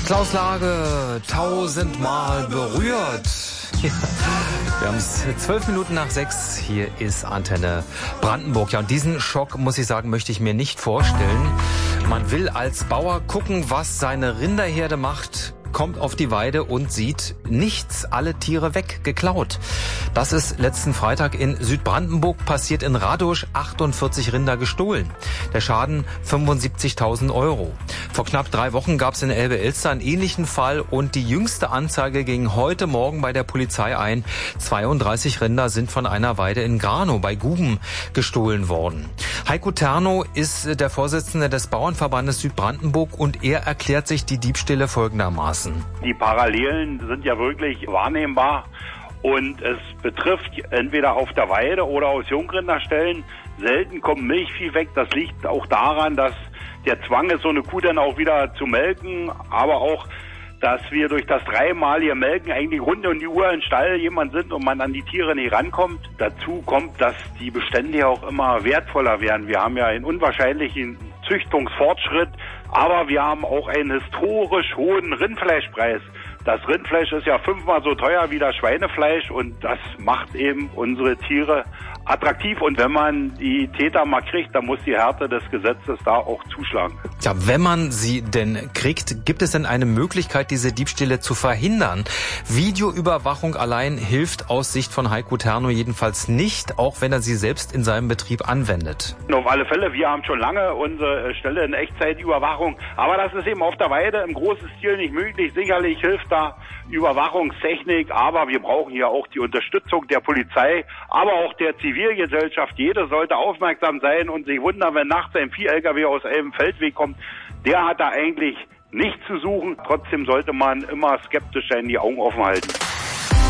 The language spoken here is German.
Klaus Lage, 1000-mal berührt. Ja. Wir haben es 12 Minuten nach 6. Hier ist Antenne Brandenburg. Ja, und diesen Schock, muss ich sagen, möchte ich mir nicht vorstellen. Man will als Bauer gucken, was seine Rinderherde macht, kommt auf die Weide und sieht nichts, alle Tiere weg, geklaut. Das ist letzten Freitag in Südbrandenburg passiert, in Radosch, 48 Rinder gestohlen. Der Schaden 75.000 Euro. Vor knapp 3 Wochen gab es in Elbe-Elster einen ähnlichen Fall und die jüngste Anzeige ging heute Morgen bei der Polizei ein. 32 Rinder sind von einer Weide in Granow bei Guben gestohlen worden. Heiko Terno ist der Vorsitzende des Bauernverbandes Südbrandenburg und er erklärt sich die Diebstähle folgendermaßen. Die Parallelen sind ja wirklich wahrnehmbar und es betrifft entweder auf der Weide oder aus Jungrinderstellen. Selten kommt Milchvieh weg. Das liegt auch daran, dass der Zwang ist, so eine Kuh dann auch wieder zu melken, aber auch, dass wir durch das dreimalige Melken eigentlich rund um die Uhr im Stall jemand sind und man an die Tiere nicht rankommt. Dazu kommt, dass die Bestände ja auch immer wertvoller werden. Wir haben ja einen unwahrscheinlichen Züchtungsfortschritt, aber wir haben auch einen historisch hohen Rindfleischpreis. Das Rindfleisch ist ja 5-mal so teuer wie das Schweinefleisch und das macht eben unsere Tiere attraktiv. Und wenn man die Täter mal kriegt, dann muss die Härte des Gesetzes da auch zuschlagen. Ja, wenn man sie denn kriegt, gibt es denn eine Möglichkeit, diese Diebstähle zu verhindern? Videoüberwachung allein hilft aus Sicht von Heiko Terno jedenfalls nicht, auch wenn er sie selbst in seinem Betrieb anwendet. Auf alle Fälle, wir haben schon lange unsere Stelle in Echtzeitüberwachung, aber das ist eben auf der Weide im großen Stil nicht möglich. Sicherlich hilft da Überwachungstechnik, aber wir brauchen hier auch die Unterstützung der Polizei, aber auch der Zivilgesellschaft. Jeder sollte aufmerksam sein und sich wundern, wenn nachts ein Vieh-LKW aus einem Feldweg kommt. Der hat da eigentlich nichts zu suchen. Trotzdem sollte man immer skeptisch sein, die Augen offen halten.